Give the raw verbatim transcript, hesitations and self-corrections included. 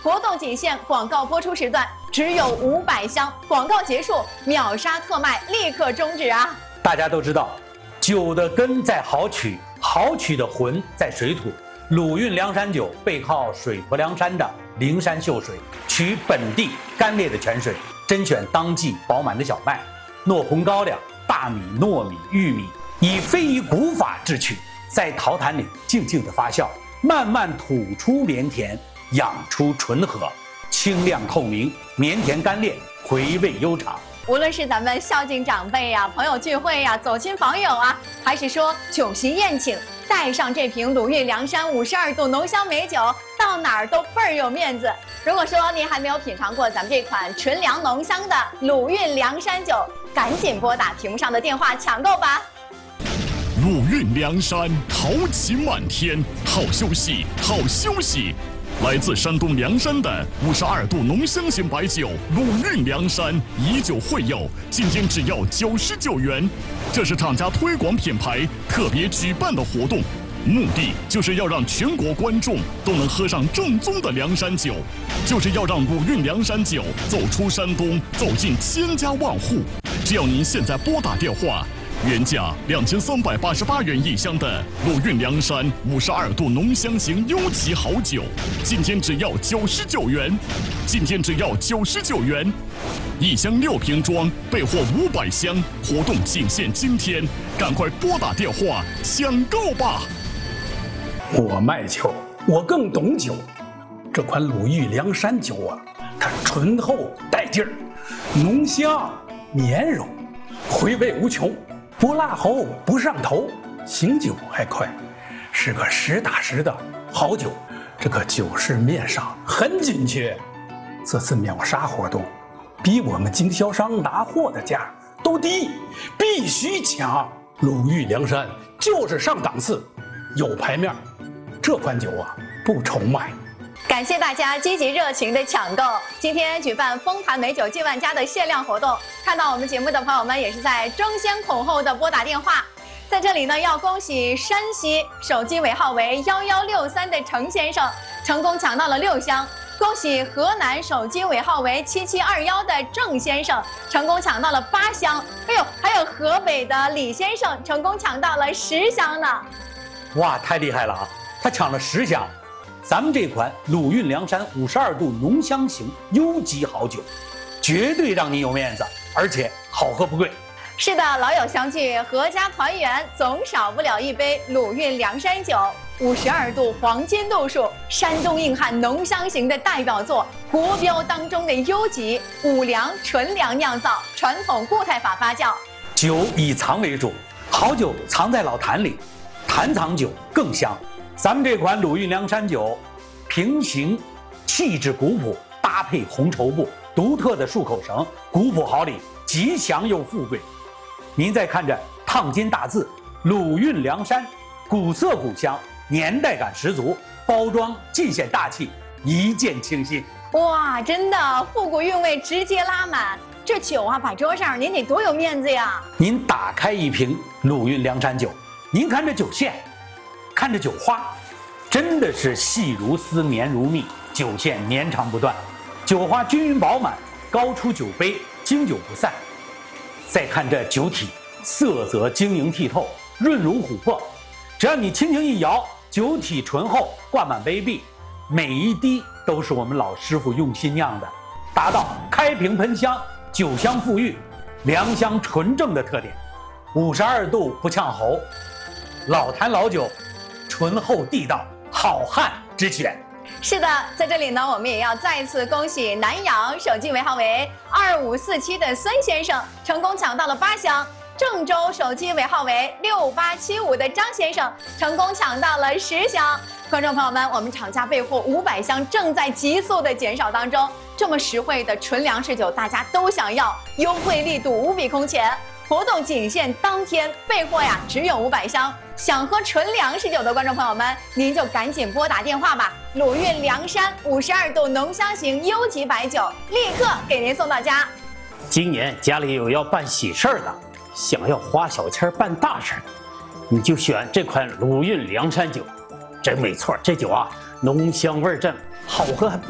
活动仅限广告播出时段，只有五百箱，广告结束秒杀特卖，立刻终止啊！ 大家都知道，酒的根在好曲，好曲的魂在水土。鲁韵梁山酒背靠水泊梁山的灵山秀水，取本地干裂的泉水，甄选当季饱满的小麦、糯红高粱、大米、糯米、玉米，以非遗古法制曲，在陶坛里静静的发酵，慢慢吐出绵甜，养出醇和，清亮透明，绵甜干裂，回味悠长。 无论是咱们孝敬长辈呀、朋友聚会呀、走亲访友啊，还是说酒席宴请，带上这瓶鲁韵梁山五十二度浓香美酒，到哪儿都倍儿有面子。如果说您还没有品尝过咱们这款纯粮浓香的鲁韵梁山酒，赶紧拨打屏幕上的电话抢购吧。 鲁韵梁山，豪情满天，好休息，好休息。来自山东凉山的五十二度浓香型白酒鲁韵梁山，以酒会友，今天只要九十九元。这是厂家推广品牌特别举办的活动，目的就是要让全国观众都能喝上正宗的凉山酒，就是要让鲁韵梁山酒走出山东，走进千家万户。只要您现在拨打电话，原价两千三百八十八元一箱的鲁韵梁山五十二度浓香型优级好酒，今天只要九十九元，今天只要九十九元，一箱六瓶装，备货五百箱，活动仅限今天，赶快拨打电话抢购吧！ 我卖酒，我更懂酒。这款鲁豫梁山酒啊，它醇厚带劲儿，浓香绵柔，回味无穷。不辣喉，不上头，醒酒还快，是个实打实的好酒。这个酒市面上很紧缺，这次秒杀活动，比我们经销商拿货的价都低，必须抢。鲁豫梁山就是上档次，有牌面。这款酒啊，不愁卖。 感谢大家积极热情的抢购。今天举办丰坛美酒进万家的限量活动，看到我们节目的朋友们也是在争先恐后的拨打电话。在这里呢，要恭喜山西手机尾号为幺幺六三的程先生成功抢到了六箱，恭喜河南手机尾号为七七二幺的郑先生成功抢到了八箱，哎呦，还有河北的李先生成功抢到了十箱呢。 哇，太厉害了啊！他抢了十箱。咱们这款鲁韵梁山五十二度浓香型优级好酒，绝对让你有面子，而且好喝不贵。 是的，老友相聚，阖家团圆，总少不了一杯鲁韵梁山酒。五十二度黄金度数，山东硬汉浓香型的代表作，国标当中的优级，五粮纯粮酿造，传统固态法发酵。 酒以藏为主，好酒藏在老坛里，坛藏酒更香。咱们这款鲁韵梁山酒，平形气质古朴，搭配红绸布，独特的漱口绳，古朴好礼，吉祥又富贵。您再看着烫金大字“鲁韵梁山”，古色古香，年代感十足，包装尽显大气，一见倾心。 哇，真的复古韵味直接拉满，这酒啊摆桌上，您得多有面子呀！ 您打开一瓶鲁韵梁山酒，您看这酒线，看着酒花，真的是细如丝，绵如蜜，酒线绵长不断，酒花均匀饱满，高出酒杯，经久不散。再看这酒体，色泽晶莹剔透，润如琥珀，只要你轻轻一摇，酒体醇厚，挂满杯壁，每一滴都是我们老师傅用心酿的，达到开瓶喷香，酒香馥郁，良香纯正的特点。五十二度不呛喉，老坛老酒，醇厚地道，好汉之选。 是的，在这里呢，我们也要再次恭喜南阳手机尾号为二五四七的孙先生成功抢到了八箱，郑州手机尾号为六八七五的张先生成功抢到了十箱。观众朋友们，我们厂家备货五百箱，正在急速的减少当中。这么实惠的纯粮食酒，大家都想要，优惠力度无比空前。活动仅限当天，备货呀只有五百箱。想喝纯粮食酒的观众朋友们，您就赶紧拨打电话吧。鲁韵梁山五十二度浓香型优级白酒，立刻给您送到家。 今年家里有要办喜事儿的，想要花小钱办大事，你就选这款鲁韵梁山酒，真没错。这酒啊，浓香味正，好喝还不